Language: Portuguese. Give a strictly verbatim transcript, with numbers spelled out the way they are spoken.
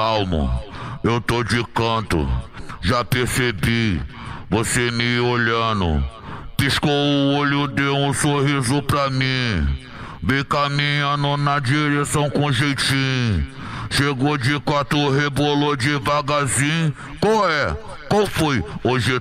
calmo, eu tô de canto, já percebi, você me olhando. Piscou o olho, deu um sorriso pra mim. Vem caminhando na direção com jeitinho. Chegou de quatro, rebolou devagarzinho. Qual é? Qual foi? Hoje